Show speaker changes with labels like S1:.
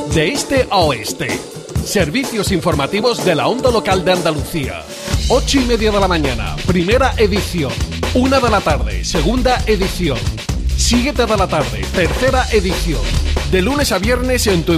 S1: de este a oeste. Servicios informativos de la onda local de Andalucía. 8:30 de la mañana, primera edición. 1 de la tarde, segunda edición. 7 de la tarde, tercera edición. De lunes a viernes en tu